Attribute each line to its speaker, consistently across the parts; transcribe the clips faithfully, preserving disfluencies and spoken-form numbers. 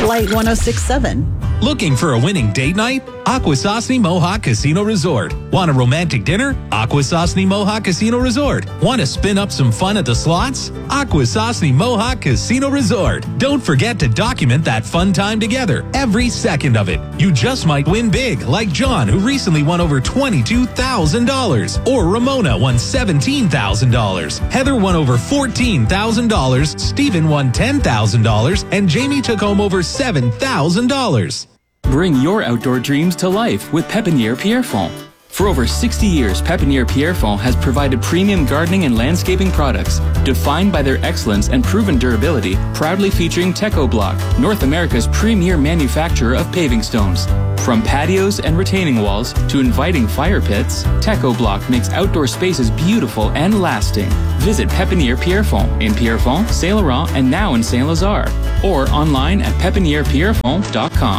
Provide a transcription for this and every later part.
Speaker 1: Light one oh six point seven.
Speaker 2: Looking for a winning date night? Akwesasne Mohawk Casino Resort. Want a romantic dinner? Akwesasne Mohawk Casino Resort. Want to spin up some fun at the slots? Akwesasne Mohawk Casino Resort. Don't forget to document that fun time together, every second of it. You just might win big, like John, who recently won over twenty-two thousand dollars. Or Ramona won seventeen thousand dollars. Heather won over fourteen thousand dollars. Stephen won ten thousand dollars. And Jamie took home over seven thousand dollars.
Speaker 3: Bring your outdoor dreams to life with Pépinière Pierrefonds. For over sixty years, Pépinière Pierrefonds has provided premium gardening and landscaping products, defined by their excellence and proven durability, proudly featuring Teco-Bloc, North America's premier manufacturer of paving stones. From patios and retaining walls to inviting fire pits, Teco-Bloc makes outdoor spaces beautiful and lasting. Visit Pépinière Pierrefonds in Pierrefonds, Saint Laurent, and now in Saint Lazare, or online at pepiniere pierrefonds dot com.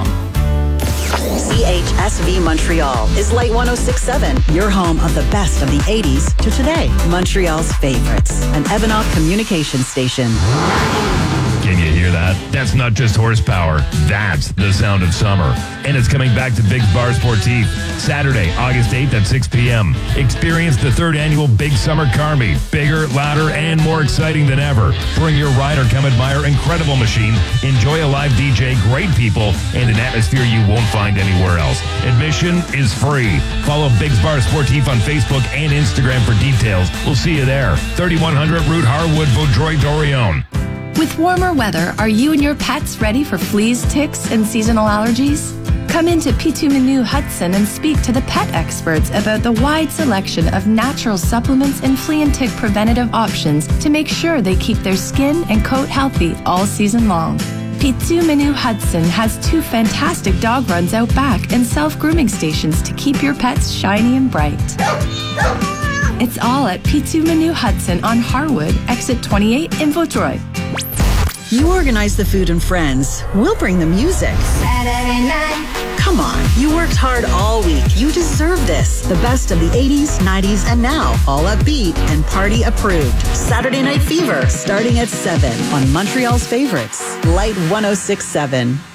Speaker 1: C H S V Montreal is Light one oh six point seven, your home of the best of the eighties to today. Montreal's favorites, an Evanov communication station.
Speaker 4: Can you hear that? That's not just horsepower. That's the sound of summer. And it's coming back to Biggs Bar Sportif Saturday, August eighth at six p.m. Experience the third annual Big Summer Car Meet. Bigger, louder, and more exciting than ever. Bring your ride or come admire incredible machine. Enjoy a live D J, great people, and an atmosphere you won't find anywhere else. Admission is free. Follow Biggs Bar Sportif on Facebook and Instagram for details. We'll see you there. thirty-one hundred Route Harwood, Vaudreuil-Dorion.
Speaker 5: With warmer weather, are you and your pets ready for fleas, ticks, and seasonal allergies? Come into Pitou Menu Hudson and speak to the pet experts about the wide selection of natural supplements and flea and tick preventative options to make sure they keep their skin and coat healthy all season long. Pitou Menu Hudson has two fantastic dog runs out back and self-grooming stations to keep your pets shiny and bright. It's all at Pitou Menu Hudson on Harwood, exit twenty-eight in Vaudreuil.
Speaker 1: You organize the food and friends. We'll bring the music.
Speaker 6: Saturday night.
Speaker 1: Come on, you worked hard all week. You deserve this. The best of the eighties, nineties, and now. All upbeat and party approved. Saturday Night Fever, starting at seven on Montreal's favorites. Light one oh six point seven.